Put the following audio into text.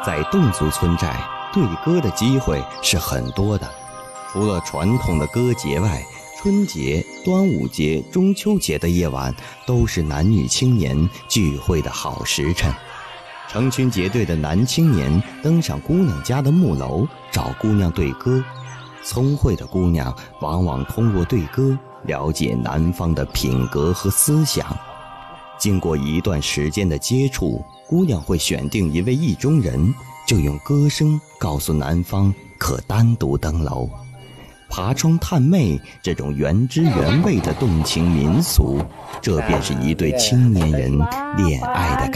在侗族村寨，对歌的机会是很多的。除了传统的歌节外，春节、端午节、中秋节的夜晚都是男女青年聚会的好时辰。成群结队的男青年登上姑娘家的木楼，找姑娘对歌。聪慧的姑娘往往通过对歌了解男方的品格和思想。经过一段时间的接触，姑娘会选定一位意中人，就用歌声告诉男方可单独登楼。爬窗探妹这种原汁原味的动情民俗，这便是一对青年人恋爱的